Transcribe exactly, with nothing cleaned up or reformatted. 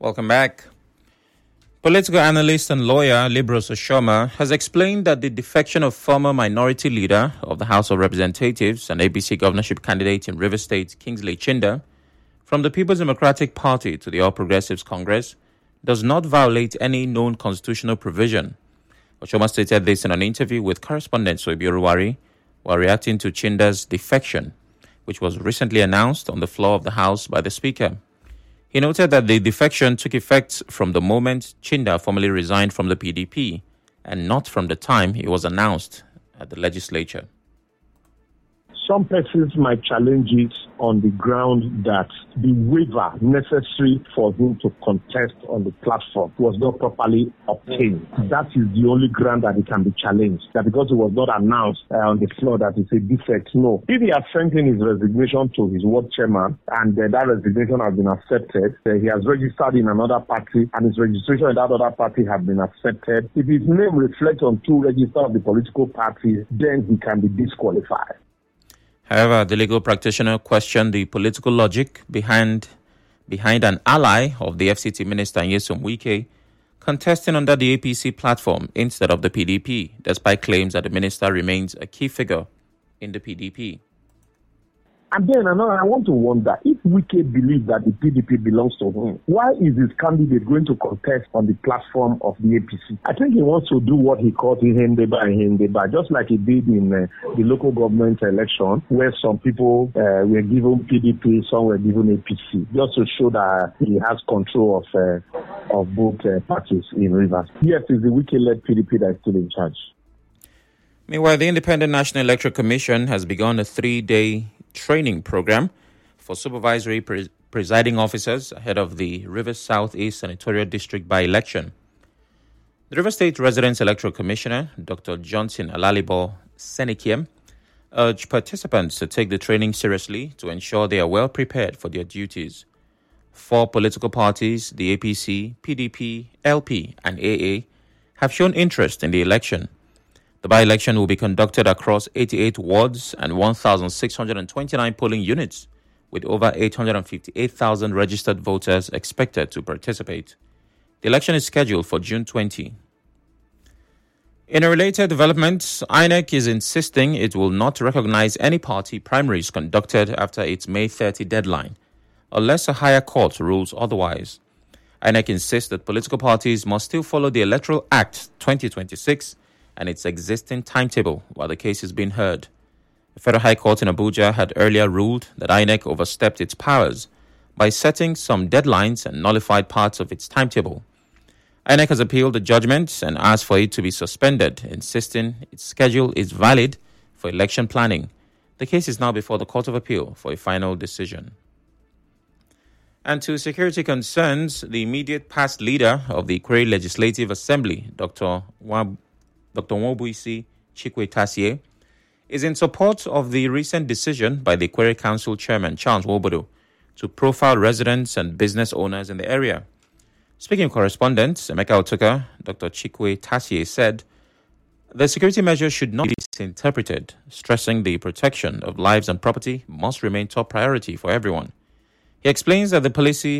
Welcome back. Political analyst and lawyer Libros Oshoma has explained that the defection of former minority leader of the House of Representatives and A P C governorship candidate in Rivers State, Kingsley Chinda, from the People's Democratic Party to the All Progressives Congress does not violate any known constitutional provision. Oshoma stated this in an interview with correspondent Soibi Oruwari while reacting to Chinda's defection, which was recently announced on the floor of the House by the Speaker. He noted that the defection took effect from the moment Chinda formally resigned from the P D P and not from the time it was announced at the legislature. Some persons might challenge it on the ground that the waiver necessary for him to contest on the platform was not properly obtained. That is the only ground that it can be challenged. That because it was not announced uh, on the floor that it's a defect. No. If he has sent in his resignation to his ward chairman and uh, that resignation has been accepted, uh, he has registered in another party and his registration in that other party has been accepted. If his name reflects on two registers of the political party, then he can be disqualified. However, the legal practitioner questioned the political logic behind behind an ally of the F C T minister Nyesom Wike contesting under the A P C platform instead of the P D P, despite claims that the minister remains a key figure in the P D P. And then I want to wonder, if Wike believes that the P D P belongs to him, why is his candidate going to contest on the platform of the A P C? I think he wants to do what he called Ihendeba and Ihendeba, just like he did in uh, the local government election, where some people uh, were given P D P, some were given A P C, just to show that he has control of uh, of both uh, parties in Rivers. Yes, it's the Wike-led P D P that is still in charge. Meanwhile, the Independent National Electoral Commission has begun a three-day training program for supervisory pre- presiding officers ahead of the Rivers Southeast Senatorial District by-election. The Rivers State Residence Electoral Commissioner, Doctor Johnson Alalibo Senikiem, urged participants to take the training seriously to ensure they are well prepared for their duties. Four political parties, the A P C, P D P, L P, and A A, have shown interest in the election. The by-election will be conducted across eighty-eight wards and one thousand six hundred twenty-nine polling units, with over eight hundred fifty-eight thousand registered voters expected to participate. The election is scheduled for June twentieth. In a related development, I N E C is insisting it will not recognize any party primaries conducted after its May thirtieth deadline, unless a higher court rules otherwise. I N E C insists that political parties must still follow the Electoral Act twenty twenty-six and its existing timetable while the case is being heard. The Federal High Court in Abuja had earlier ruled that I N E C overstepped its powers by setting some deadlines and nullified parts of its timetable. I N E C has appealed the judgment and asked for it to be suspended, insisting its schedule is valid for election planning. The case is now before the Court of Appeal for a final decision. And to security concerns, the immediate past leader of the Ikwere Legislative Assembly, Doctor Wab Doctor Nwobuisi Chikwe Tasie, is in support of the recent decision by the Ikwere Council Chairman Charles Nwobodo to profile residents and business owners in the area. Speaking correspondent Emeka Otuka, Doctor Chikwe Tasie said, the security measures should not be misinterpreted, stressing the protection of lives and property must remain top priority for everyone. He explains that the policy